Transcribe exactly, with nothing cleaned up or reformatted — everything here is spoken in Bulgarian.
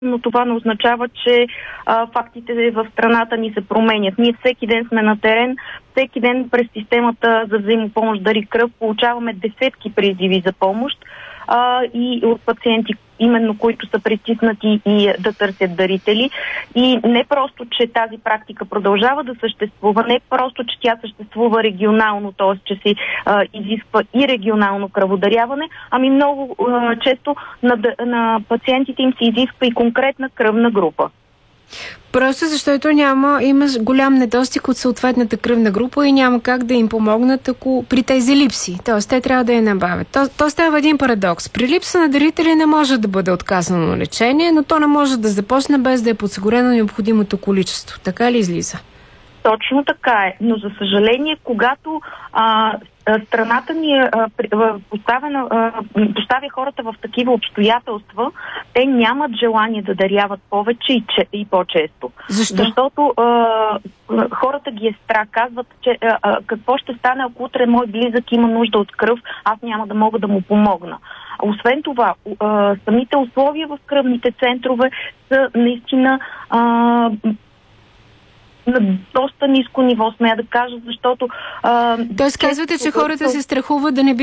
но това не означава, че а, фактите в страната ни се променят. Ние всеки ден сме на терен, всеки ден през системата за взаимопомощ Дари кръв получаваме десетки призиви за помощ а, и от пациенти, именно които са притиснати и да търсят дарители. И не просто, че тази практика продължава да съществува, не просто, че тя съществува регионално, т.е. че се а, изисква и регионално кръводаряване, ами много а, често на, на пациентите им се изисква и конкретна кръвна група. Просто защото няма, има голям недостиг от съответната кръвна група и няма как да им помогнат, ако при тези липси. Тоест, те трябва да я набавят. То, то става един парадокс. При липса на дарители не може да бъде отказано лечение, но то не може да започне без да е подсигурено необходимото количество. Така ли излиза? Точно така е. Но за съжаление, когато а, страната ни е поставена, а, поставя хората в такива обстоятелства, те нямат желание да даряват повече и, че, и по-често. Защо? Защото а, хората ги е страх. Казват, че а, какво ще стане, ако утре мой близък има нужда от кръв, аз няма да мога да му помогна. Освен това, а, самите условия в кръвните центрове са наистина а, на доста ниско ниво, смея да кажа, защото... А, Тоест казвате, че хората се страхуват да не